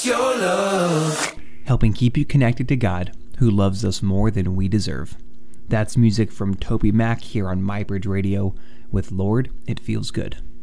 your love. Helping keep you connected to God, who loves us more than we deserve. That's music from Toby Mac here on MyBridge Radio with Lord, It Feels Good.